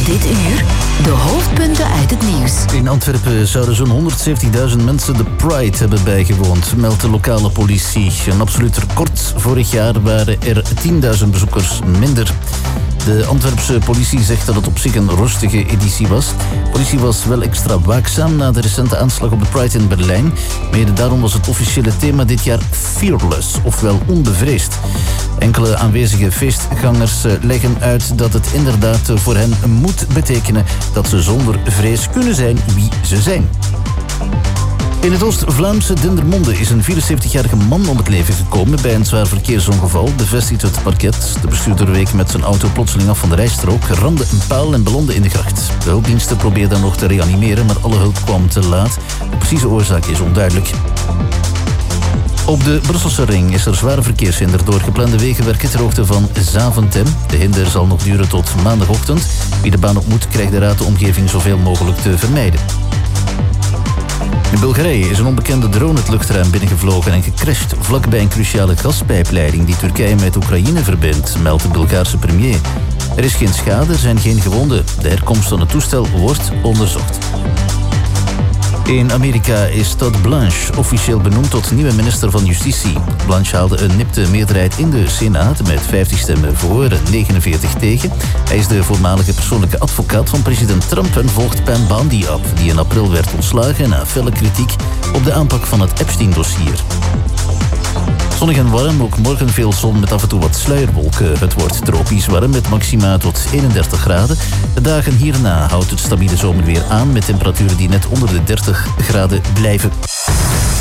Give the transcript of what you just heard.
Dit uur de hoofdpunten uit het nieuws. In Antwerpen zouden zo'n 170.000 mensen de Pride hebben bijgewoond, meldt de lokale politie. Een absoluut record. Vorig jaar waren er 10.000 bezoekers minder. De Antwerpse politie zegt dat het op zich een rustige editie was. De politie was wel extra waakzaam na de recente aanslag op de Pride in Berlijn. Mede daarom was het officiële thema dit jaar Fearless, ofwel onbevreesd. Enkele aanwezige feestgangers leggen uit dat het inderdaad voor hen moet betekenen dat ze zonder vrees kunnen zijn wie ze zijn. In het Oost-Vlaamse Dendermonde is een 74-jarige man om het leven gekomen bij een zwaar verkeersongeval, bevestigt het parket. De bestuurder week met zijn auto plotseling af van de rijstrook, ramde een paal en belandde in de gracht. De hulpdiensten probeerden nog te reanimeren, maar alle hulp kwam te laat. De precieze oorzaak is onduidelijk. Op de Brusselse ring is er zware verkeershinder door geplande wegenwerken ter hoogte van Zaventem. De hinder zal nog duren tot maandagochtend. Wie de baan op moet, krijgt de raad de omgeving zoveel mogelijk te vermijden. In Bulgarije is een onbekende drone het luchtruim binnengevlogen en gecrashed vlakbij een cruciale gaspijpleiding die Turkije met Oekraïne verbindt, meldt de Bulgaarse premier. Er is geen schade, er zijn geen gewonden. De herkomst van het toestel wordt onderzocht. In Amerika is Todd Blanche officieel benoemd tot nieuwe minister van Justitie. Blanche haalde een nipte meerderheid in de Senaat met 50 stemmen voor en 49 tegen. Hij is de voormalige persoonlijke advocaat van president Trump en volgt Pam Bondi op, die in april werd ontslagen na felle kritiek op de aanpak van het Epstein-dossier. Zonnig en warm, ook morgen veel zon met af en toe wat sluierwolken. Het wordt tropisch warm met maxima tot 31 graden. De dagen hierna houdt het stabiele zomerweer aan met temperaturen die net onder de 30 graden blijven.